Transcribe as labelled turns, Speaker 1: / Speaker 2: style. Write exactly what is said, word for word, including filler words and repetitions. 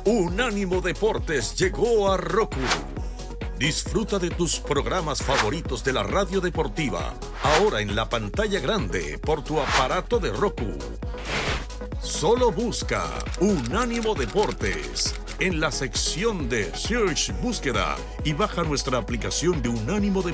Speaker 1: Unánimo Deportes llegó a Roku. Disfruta de tus programas favoritos de la radio deportiva, ahora en la pantalla grande por tu aparato de Roku. Solo busca Unánimo Deportes en la sección de Search Búsqueda y baja nuestra aplicación de Unánimo Deportes.